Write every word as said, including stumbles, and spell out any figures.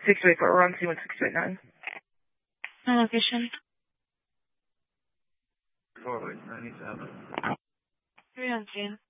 six two eight four. We're on C one six two eight nine. No location. four ninety-seven. Three on scene.